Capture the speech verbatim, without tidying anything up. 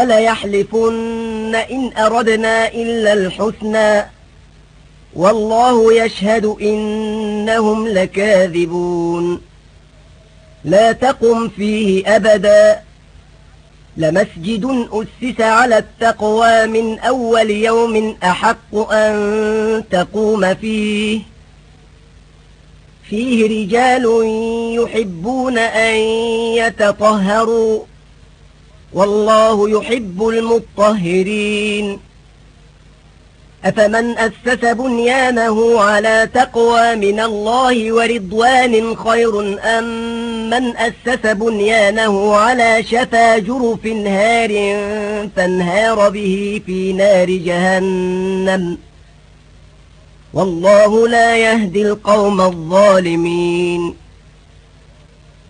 ليحلفن إن أردنا إلا الحسنى والله يشهد إنهم لكاذبون لا تقم فيه أبدا لمسجد أسس على التقوى من أول يوم أحق أن تقوم فيه فيه رجال يحبون أن يتطهروا والله يحب المطهرين أفمن أسس بنيانه على تقوى من الله ورضوان خير أم من أسس بنيانه على شفا جرف هار فانهار به في نار جهنم والله لا يهدي القوم الظالمين